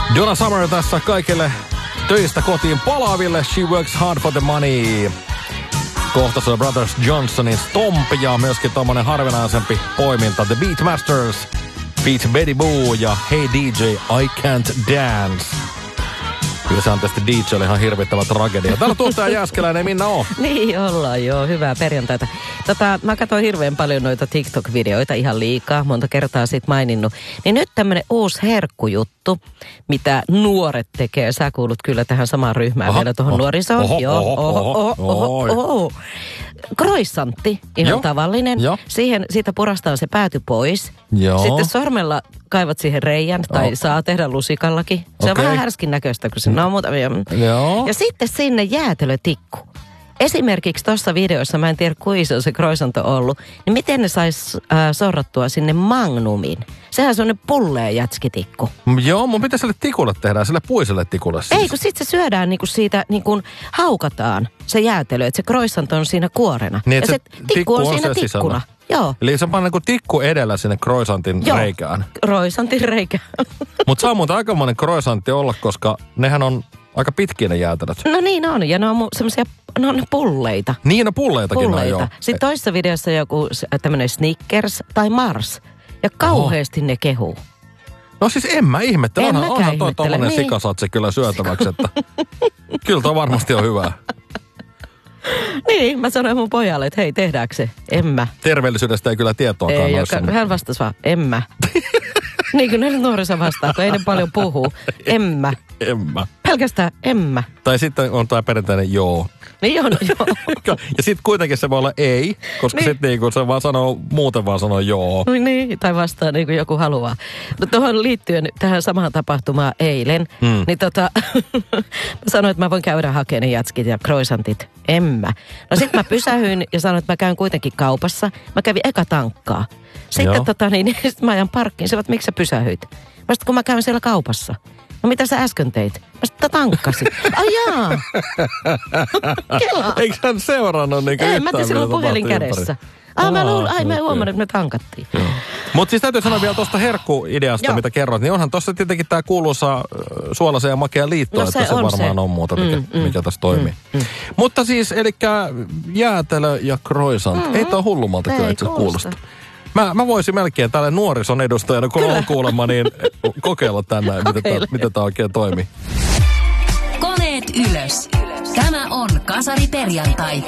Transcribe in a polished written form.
Donna Summer tässä kaikille töistä kotiin palaaville. She works hard for the money. Kohta se on Brothers Johnsonin Stomp ja myöskin tommonen harvinaisempi poiminta The Beatmasters, Beat Betty Boo ja Hey DJ I Can't Dance. Kyllä se on tästä DJlle ihan hirvittävä tragedia. Täällä tuottaja Jääskeläinen, Minna on. Niin ollaan joo, hyvää perjantaita. Mä katsoin hirveän paljon noita TikTok-videoita ihan liikaa, monta kertaa siitä maininnut. Niin nyt tämmönen uusi herkkujuttu, mitä nuoret tekee. Sä kuulut kyllä tähän samaan ryhmään vielä tuohon nuorisoon. Croissantti, ihan tavallinen. Siitä purastaan se pääty pois. Joo. Sitten sormella kaivat siihen reijän, tai saa tehdä lusikallakin. Se on vähän härskin näköistä, kun se on muutamia. Ja sitten sinne jäätelötikku. Esimerkiksi tuossa videossa, mä en tiedä kuinka iso se croissant on ollut, niin miten ne sais sorrattua sinne magnumiin? Sehän on sellainen pulleen jätskitikku. Joo, mun pitäisi sille tikulle tehdä, sille puiselle tikulle siis. Ei, kun sit se syödään niinku siitä, niinku haukataan se jäätelö, että se croissant on siinä kuorena. Niin, ja se tikku on siinä tikkuna. Joo. Eli se on niinku tikku edellä sinne croissantin reikään. Croissantin reikään. Mutta saa muuta aikamoinen croissantti olla, koska nehän on aika pitkiä ne jäätelöt. No niin on, ja ne on semmoisia, ne on pulleita. Niin, no pulleitakin on, joo. Sitten toisessa videossa joku tämmönen Snickers tai Mars. Ja kauheasti ne kehuu. No siis en mä ihmettele. Onhan toi tommonen niin. sikasatse kyllä syötäväksi, että kyllä toi varmasti on hyvä. Niin, mä sanoin mun pojalle, että hei, tehdäänkö se? En mä. Terveellisyydestä ei kyllä tietoakaan noissa. Hän vastasi vaan, en mä. Niin kuin ne nuorissa vastaa, kun ei ne paljon puhu. En mä. Pelkästään en mä. Tai sitten on tämä perinteinen joo. Niin on, joo. Ja sitten kuitenkin se voi olla ei, koska niin. Sitten niinku se vaan sanoo, muuten vaan sanoo joo. Niin, tai vastaa niin kuin joku haluaa. No tuohon liittyen tähän samaan tapahtumaan eilen, niin mä sanoin, että mä voin käydä hakemaan ne jatskit ja croissantit. En mä. No sit mä pysähyin ja sanoin, että mä käyn kuitenkin kaupassa. Mä kävin eka tankkaa. Sitten sit mä ajan parkkiin. Sanoin, että miksi sä pysähyit? Mä sanoin, kun mä käyn siellä kaupassa. No mitä sä äsken teit? Mä sitten tankkasin. Ai jaa. Kelaa. Eikö hän seurannut niin yhtään? Ei, mä tein silloin puhelin kädessä. Mä huomannut, että me tankattiin. Mutta siis täytyy sanoa vielä tuosta herkku-ideasta, mitä kerroit, niin onhan tuossa tietenkin tämä kuuluisa suolaisen ja makea liitto, että se varmaan on muuta, mikä tässä toimii. Mutta siis, elikkä jäätelö ja croissant, ei tää hullumalta kyllä itse kuulosta. Mä voisin melkein tälle nuorison edustajana, kun on kuulemma, niin kokeilla tänään, miten tää oikein toimii. Koneet ylös. Tämä on Kasari Perjantai.